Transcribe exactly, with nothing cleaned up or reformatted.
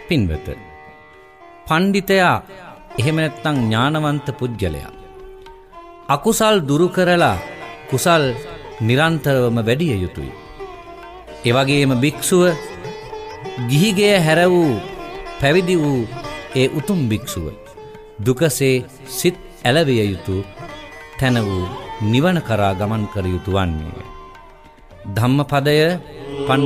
පින්වත, පණ්ඩිතයා එහෙම නැත්නම් ඥානවන්ත පුජ්‍යලයා අකුසල් දුරු කරලා කුසල් නිරන්තරවම වැඩිය යුතුයි. ඒ වගේම භික්ෂුව ගිහිගෙය හැර වූ පැවිදි වූ ඒ උතුම් භික්ෂුව දුකසේ සිත් ඇලවිය යුතු තැන වූ නිවන කරා ගමන් කර යුතු වන්නේය. ධම්මපදය